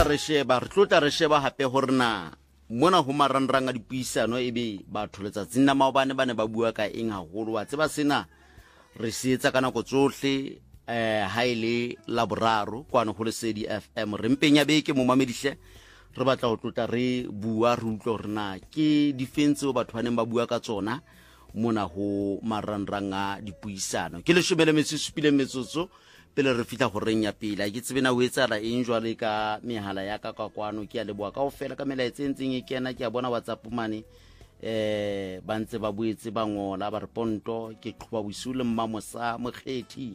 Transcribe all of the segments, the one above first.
re sheba hape horna mona ho maranrang a dipuisano ebe batho letsatsing la maobane ba ne ba bua ka eng haholo wa tseba sena re seetsa kana go tsohle ha ile la boraro kwana go Lesedi FM re mpenya beke mo mamedihle re batla go tlotla re bua re utlwa rena ke difense batho ba neng ba bua ka tsona mona ho maranrang a dipuisano ke le shobele metsupile metsotso pele re fitla go reng ya pele ke tsebena o etsala eng jwale ka mehala ya ka kwano ke a leboa kaofela ka melaetse ntseng e kena ke a bona WhatsApp mane ba ntse ba buetse ba ngola ba re Ponto ke qhwa bosule mmamosa mokgethi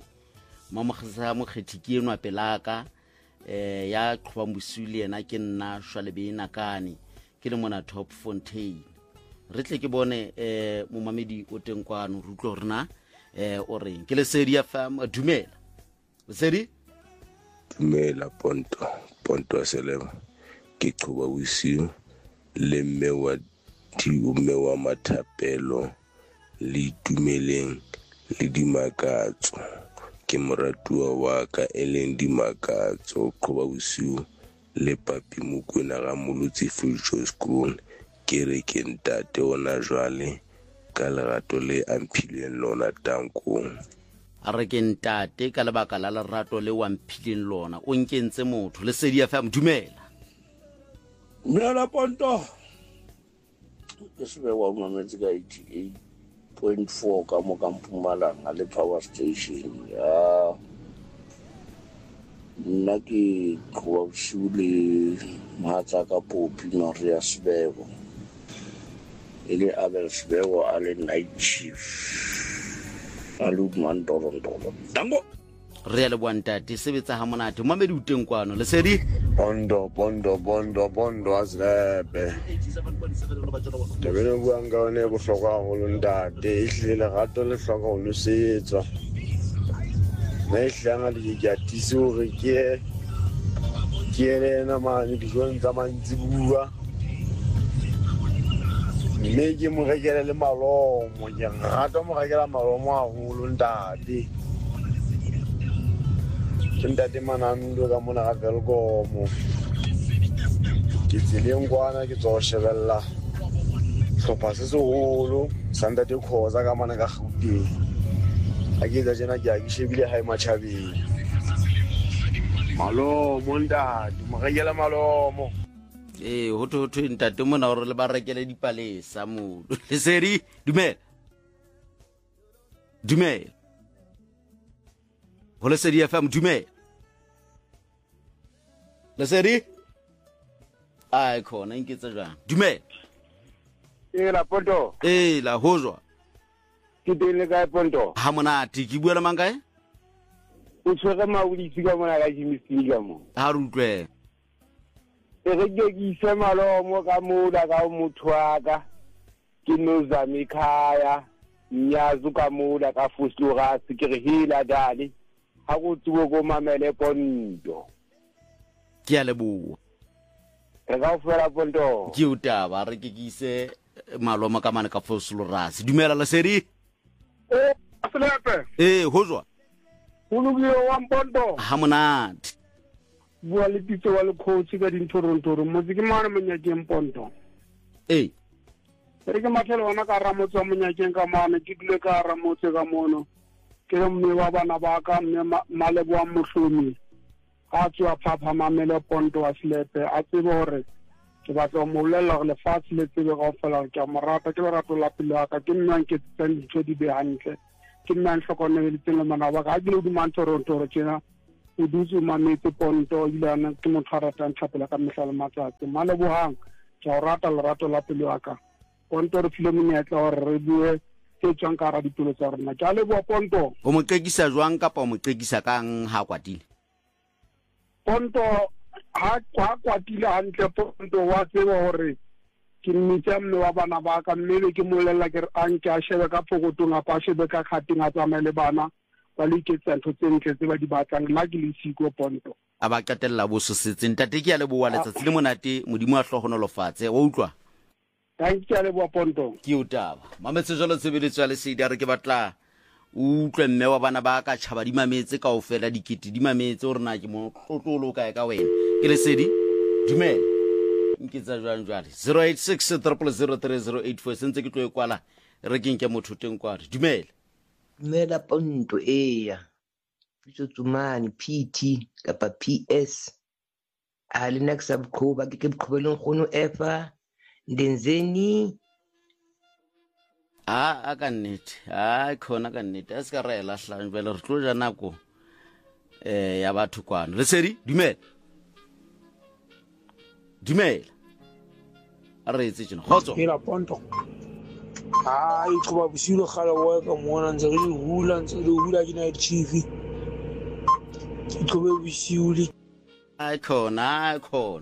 ke enwa pelaka ya qhwa bosule yena ke nna Shwalebena kane ke le mona Top Fontaine re tle ke bone momamedi o teng kwano re utlwa rena o reng ke Lesedi FM dumela Lesedi dumela Ponto a selema ke qhoba bosiu le mme wa Mathapelo le Tumeleng le Dimakatso ke moratua wa ka eleng Dimakatso qhoba bosiu le Papi Mokwena ga Molotsi Future School ke re ke ntate ona jwale ka lerato le amphileng lona tankong a re ke ntate ka lebaka la lerato le wa mphileng lona o nkentse motho Lesedi FM dumela Ponto ke sebe wa mametse ka 88.4 ka mo ka Mpumalanga le power station ya nna ke qhoba bosiu le mahatsa ka Popi Maria Sibego ile Abel Sibego a le night chief aludman Ndolo dango re le bwantate sebetsa ha monate mamedi uteng kwano Lesedi Bondo azlebe tebele bua nga one bohlokwa haholo ntate ehlile lerato le hloka ho nosetswa na ehlanga le ke atise hore ke ena mane dijong tsa mantsi bua mme ke mo rekela le malomo ke rata mo rekela malomo haholo ntate ke ntate Manando ka mona ga Velkomo ke tseleng kwana ke tso shebella hlopha se seholo sa ntate Khoza ka mona ka Gauteng a ke tsa jena ke a ke shebile hae Matjhabeng malomo ntate mo rekela malomo ho thwe ntate mona hore le ba rekele dipalesa mo Lesedi dumela ho Lesedi FM dumela Lesedi ai khona nketsa jang dumela la Ponto la hojwa ke tele ka Ponto ha monate ke bua le mang kae o tshwere maudisi ka mona ka Jimmy ka mo ha re utlwe re ke isa malomo ka mola ka motho wa ka ke Nozami Khaya Nyazu ka mola ka Fuslurasi ke re hila dali ha go tsuwe go mamele Ponto ke a leboa re ka ofela Ponto ke utaba re ke ise maloma ka mane ka Fuslurasi dumela Lesedi Slepe hojwa ulugile wa Ponto ha monate bua le pitso wa le coach ka dintorontoro motse ke mana monyakeng Ponto re ke matlhele ona ka ramotse wa monyakeng ka mane ke dile ka ramotse ka mono ke mme wa bana ba ka mme Maleboa Mohlomi a tswa phapha mamele Ponto wa Slepe a tsebe hore ke batla mo llela le fatshe le tsebe ka ofela ke mo rata ke lerato la pele wa ka ke nna ke tseng ditho di be hantle ke nna hlokonele tseng mana ba ka ke le di mantorontoro tsena o dutse mametse Ponto ilana ke mo tshwaratang thapela ka mehlale matsatsi Malebohang ke o rata lerato la pele wa ka Ponto re file monyetla hore re bue ke tswang ka ra ditulo tsa rona ke a leboa Ponto o mo qekisa jwang kapa o mo qekisa kang ha kwatile Ponto ha kwatile hantle Ponto wa tseba hore ke mmitsa mme wa bana ba ka mme ke molella ke a nke a shebe ka phokotong a pa shebe ka khating a tsamaile bana ba le ke tsentho tse ntle tse ba di batlang la ke le siko Ponto a ba qetella bo sosetseng tate ke a leboa letsatsi le monate modimo a hlohonolofatse wa utlwa thank you le bo Ponto ke utaba mametse jalo tshebeletso ya Lesedi re ke batla utlwe mme wa bana ba ka tšhaba di mametse kaofela dikete di mametse hore na ke mo tlotlolo kae ka wena ke Lesedi dumela nkitsa jwang jwale 0863003084 sentse ke tlo e kwala re ke nke motho teng kware dumela Ponto eya pitso tsumane PT kapa PS a le next abqhuba ke bqhubeleng khono efa ndenzeni a ka nnete a khona ka nnete a se ka re lahlang bele re tlo ja nako ya batho kwano le sedi dumela a re etse tsena khotso hela Ponto ai qoba bosilo khala wa ka mona ntse re hula ke night chief ke qobe bosilo ai khona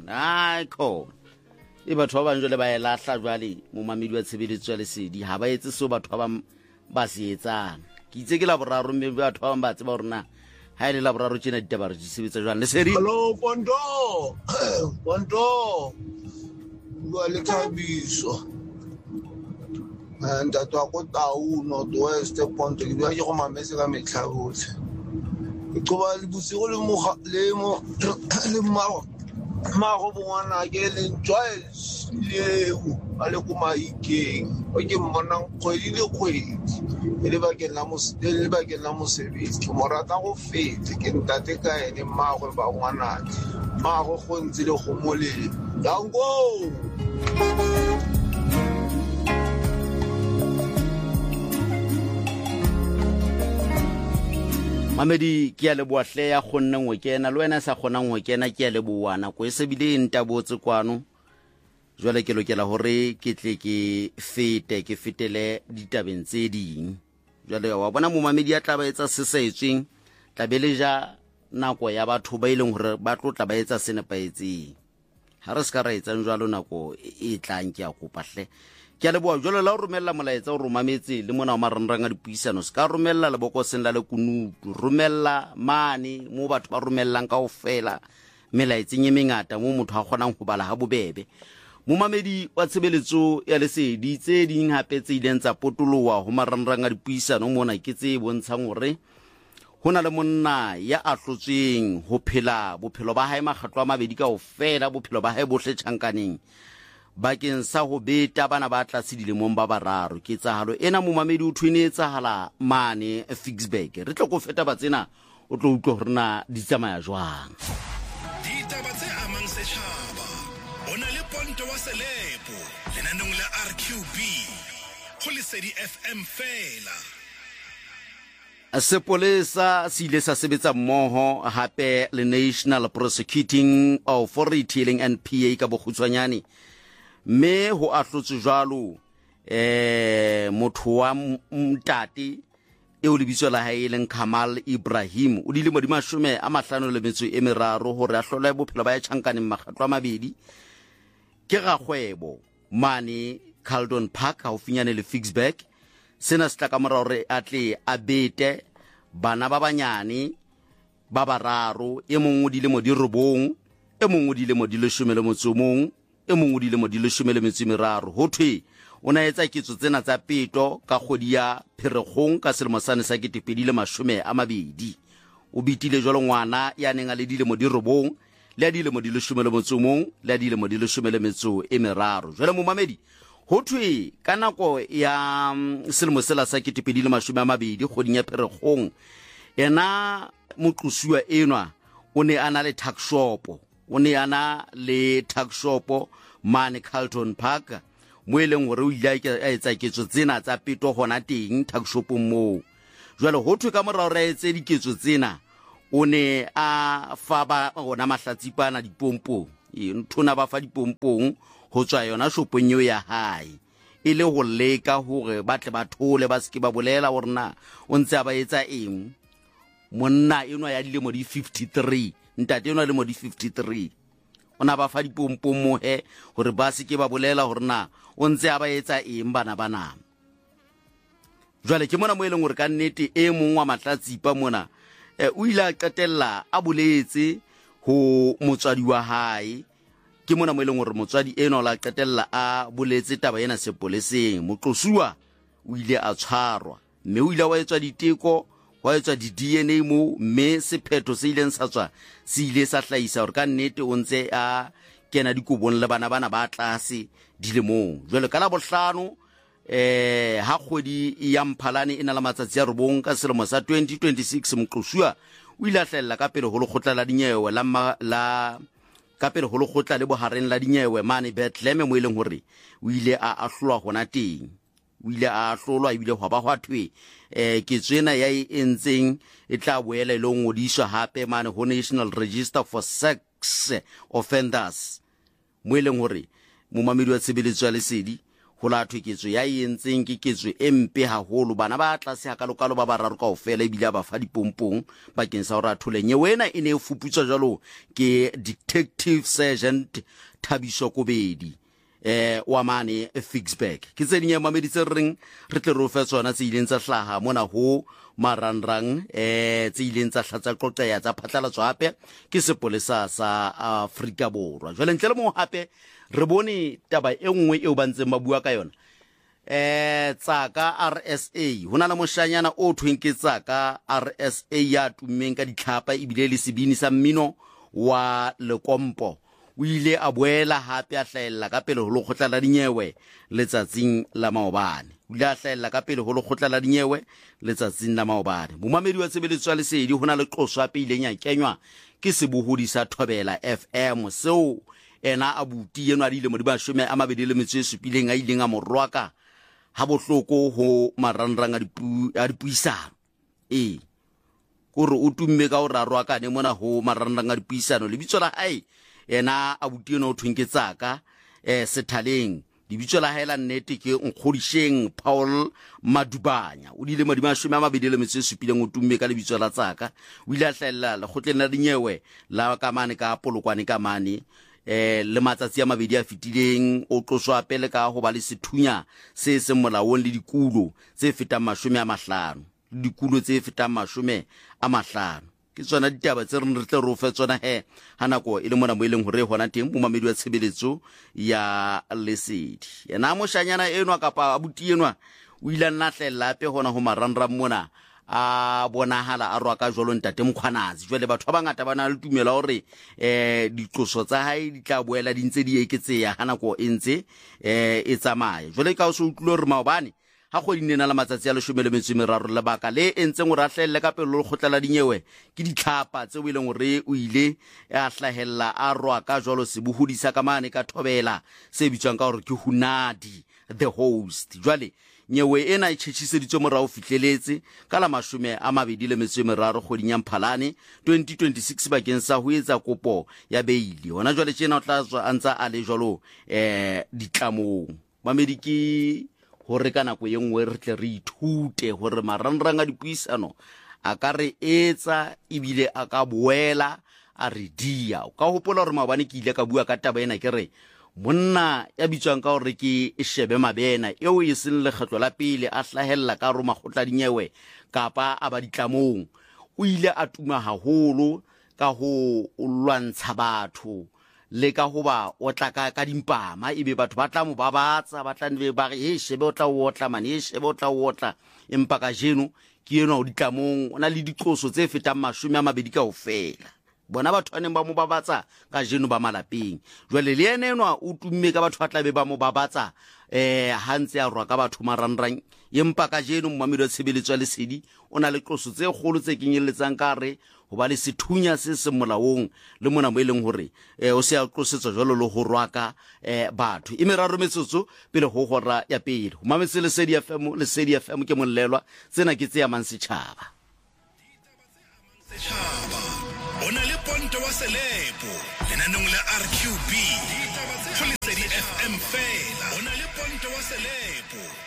e batho ba bang jole ba e lahla jwale mo mamedi wa tshebeletso ya lesedi ha ba etse so batho ba ba se etsang ke itse ke la boraro mme batho ba bang ba tseba rona ha ile la boraro tsena ditaba re di sebetsa jwang le sedi hello Ponto bua le Thabiso ntate wa ko Tau North West Ponto ke bua ke go mametse ka metlhabotlhe ke qoba le bosigo le mago bongwana ke le Joyce leo a le ko maikeng o ke mmonang kgwedi le kgwedi le bakeng la mosebetsi ke morata go fete ke ntate ka ene mago ba ngwana mago go ntse le go moleng dango Mamedi ke a le boahle ya khonna ngwe kena le wena sa khona ngwe kena ke a le buana ko esebile ntabotse kwano jwale ke lokela hore ke tle ke fetele ditabeng tse ding jwale wa bona mo mamedi ya tla ba etsa sesetsweng tlabeleja nako ya batho ba ileng hore ba tlo tla ba etsa senepaetseng ha re ska ra etsa jwalo nako e tlang ke a kopahle ke a le bua jwale la o romella molaetsa o romametse le mona o maranranga dipuisano ska romella le bokoseng la le kunutu romella mane mo batho ba romellang kaofela melaetseng e mengata mo motho a kgonang go bala ha bobebe mo mamedi wa tshebeletso ya lesedi tse ding hape tse ileng tsa potolowa ho maranranga dipuisano mona ke tse bontshang hore hona le monna ya ahlotsweng ho phela bophelo ba hae makgatlo a mabedi kaofela bophelo ba hae bohle tjhankaneng bakeng sa ho beta bana ba tlase dilemong ba bararo ke tsahalo ena mo mamedi o thwinetsa hala mane Fixburg re tlo go feta ba tsena o tlo utlwa hore na di tsamaya jwang ditaba tse amang setjhaba ona le Ponto wa Selepo lenanong la RQB go Lesedi FM fela Sepolesa se ile sa sebetsa mmoho hape le National Prosecuting Authority leng NPA ka bokgutshwanyane me ho ahlotswe jwalo motho wa mtate e o lebitso la hae leng Kamal Ibrahim o dile modimo 53 hore a hlola bophelo ba ya tjhankaneng makgatlo a mabedi ke ga kgwebo mane Carlton Park ha o finyane le Fixburg sena se tla ka mora hore a tle a bete bana ba banyane ba bararo e mongwe o dile mo di robong e mongwe o dile mo di 11 e mongwe o dile mo di 13 ho thwe o na etsa kitso tsena tsa peto ka kgodi ya Pherekgong ka selemo sa 2020 o bitile jwalo ngwana ya neng a le dile mo di robong le a dile mo di 11 le a dile mo di 13 jwale mo mamedi ho thwe ka nako ya selemo sela sa 2020 kgoding ya Pherekgong ena motlusiwa enwa o ne ana le tuck shop mane Carlton Park mo eleng hore o ile a etsa ketso tsena tsa peto hona teng tuck shopong mo jwale ho thwe ka morao re etse diketso tsena o ne a fa ba ona mahlatsipana dipompo nthona ba fa dipompong ho tswa yona shopong eo ya hae ile ho leka hore ba tle ba thole ba ske ba bolela hore na o ntse a ba etsa eng monna enwa ya dile mo di 53 ntate enwa le mo di 53 ona ba fa dipompo mo he hore ba ske ba bolela hore na o ntse a ba etsa eng bana jwale ke mona mo eleng hore ka nnete e mongwe wa matlatsipa mona o ile a qetella a boletse ho motswadi wa hae ke mona mo eleng hore motswadi eno la qetella a boletse taba ena sepoleseng motlosua o ile a tshwarwa mme o ile wa etswa diteko wa etswa di DNA mo mme sephetho se ileng sa tswa se ile sa hlaisa hore ka nnete o ntse a kena dikobong le bana ba tlase dilemong jwale ka la bohlano ha kgwedi ya Mphalane ina la matsatsi a robong ka selemo sa 2026 Moqosuwa o ile a hlella ka pele ho lekgotla la dinyewe la ka pele ho lekgotla le bohareng la dinyewe mane Bethlehem mo ileng hore o ile a ahlolwa hona teng o ile a ahlolwa ebile ho ba hwathwe ke tsena ya entseng e tla boela ile ngodiswa hape mane ho National Register for Sex Offenders mo ileng hore momamedi wa tshebeletso ya lesedi ho la thweketso ya entseng ke ketso empe haholo bana ba tlase ha kalokalo ba bararo kaofela ebile ba fa dipompong bakeng sa hore a thole nyewena e ne e fuputswa jalo ke Detective Sergeant Thabiso Kobedi wa mane Fixback ke tse dinye mamedi tse reng re tle ro fe tsona tse ileng tsa hlaha mona ho marangrang tse ileng tsa hlatsa qoqeya tsa phatlalatswa hape ke sepolesa sa Afrika Borwa jwale ntle le mo hape re bone taba e nngwe eo ba ntseng ba bua ka yona tsaka RSA hona le moshanyana o thweng ke tsaka RSA ya tummeng ka ditlhapa ebile le sebini sa mmino wa Lekompo o ile a boela hape a hlaella ka pele ho lekgotla la dinyewe letsatsing la maobane o ile a hlaella ka pele ho lekgotla la dinyewe letsatsing la maobane momamedi wa tshebeletso ya lesedi hona le qoso hape ileng ya kenywa ke sebohodi sa Thobela FM seo ena abuti eno a dile mo di 27 a ileng a morwaka ha bohloko ho marangrang a dipuisano kore o tumme ka o rarwaka ne mona ho marangrang a dipuisano lebitso la hae ena abuti eno o thwenketsaka sethaleng lebitso la hae la nnete ke Nkgodisheng Paul Madubanya o dile mo di 27 o tumme ka lebitso la tsaka o ile a hlella lekgotleng la dinyewe la kamane ka polokwane ka mane le matsatsi a mabedi a fitileng o tloswa pele ka ho ba le sethunya se se molaong le dikulo tse fetang 50 dikulo tse fetang 50 ke tsona ditaba tse re tle ro fe tsona ha nako ile mona mo ileng hore hona teng momamedi wa tshebeletso ya lesedi yena moshanyana enwa kapa abuti enwa o ile nna hlella pe hona ho marangrang mona a bonahala a rwaka jolo ntate Mkhwanazi jwale batho ba bangata bana le tumela hore ditloso tsa hae di tla boela di ntse di eketseya ha nako e ntse e tsamaya jwale ka o se utlwe hore maobane ha go dinena la matsatsi a 13 le baka le entseng o rahlelle ka pele le khotla la dinyewe ke ditlhapa tse o ileng hore o ile a hlahella a rwaka jolo sebohodisa ka mane ka Thobela se bitswang ka hore ke Hunadi the host jwale nyewe ena e tshetshiseditswe morao fihleletse ka la 23 kgweding ya Mphalane 2026 bakeng sa ho etsa kopo ya beili hona jwale tjena o tla tswa antsa a le jwalo ditlamong mamediki hore ka nako ye nngwe re tle re ithute hore marangrang a dipuisano a ka re etsa ebile a ka boela a re dia ka hopola hore maobane ke ile ka bua ka taba ena ke re monna ya bitswang ka hore ke Shebe Mabena eo e seng lekgetlo la pele a hlahella ka roma khotla dinyewe kapa a ba ditlamong o ile a tuma haholo ka ho lwantsha batho le ka ho ba o tla ka dimpama ebe batho ba tla mo babatsa ba tla nbe ba re Shebe o tla o otla mane Shebe o tla o otla empa ka jeno ke eno o ditlamong ona le diqoso tse fetang 20 kaofela bona batho aneng ba mo babatsa ka jeno ba malapeng jwale le ene enwa o tumme ka batho ba tla be ba mo babatsa hantse a rwa ka batho marangrang empa ka jeno mmamedi wa tshebeletso ya lesedi ona le qoso tse kgolo tse kenyelletsang ka re ho ba le sethunya se se molaong le mona mo eleng hore o se a qosetswa jalo le ho rwaka batho e meraro metsotso pele ho hora ya pele ho mametse Lesedi FM ke mollelwa tsena ke tse ya Mansetjhaba ona le Ponto wa Selepo lenanong la RQB go Lesedi FM fela ona le Ponto wa Selepo